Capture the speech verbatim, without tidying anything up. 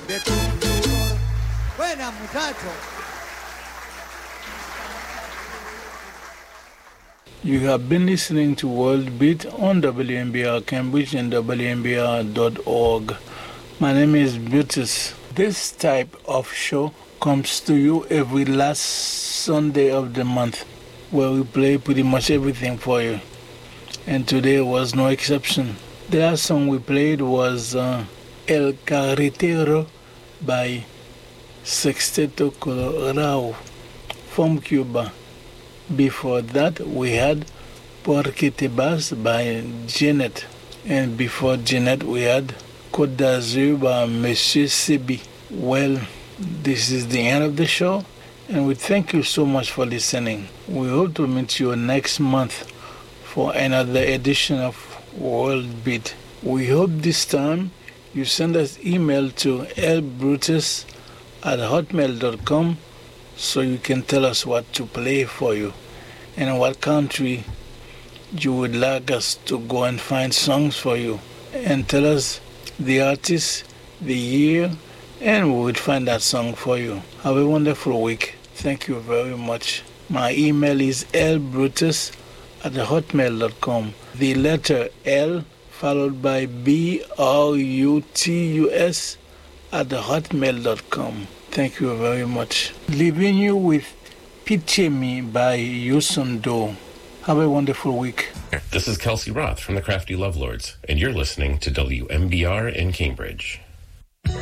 de tu sudor. Buena, muchachos. You have been listening to World Beat on W M B R Cambridge and W M B R dot org. My name is Brutus. This type of show comes to you every last Sunday of the month, where we play pretty much everything for you. And today was no exception. The last song we played was uh, El Carretero by Sexteto Colorado from Cuba. Before that, we had Porque Te Vas by Janet. And before Janet, we had Côte d'Azur by Monsieur Sebi. Well, this is the end of the show, and we thank you so much for listening. We hope to meet you next month for another edition of World Beat. We hope this time you send us email to elbrutus at hotmail dot com so you can tell us what to play for you and what country you would like us to go and find songs for you. And tell us the artist, the year, and we would find that song for you. Have a wonderful week. Thank you very much. My email is elbrutus at hotmail dot com. The letter L followed by B R U T U S at hotmail dot com. Thank you very much. Leaving you with Pitié Me by Youssou N'Dour. Have a wonderful week. This is Kelsey Roth from the Crafty Love Lords, and you're listening to W M B R in Cambridge.